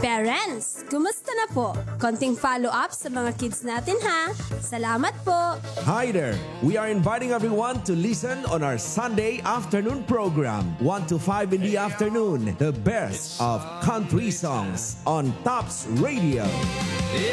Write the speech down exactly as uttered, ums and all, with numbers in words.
Parents, kumusta na po? Konting follow-up sa mga kids natin ha. Salamat po. Hi there! We are inviting everyone to listen on our Sunday afternoon program, one to five in the afternoon, the best of country songs on Tops Radio.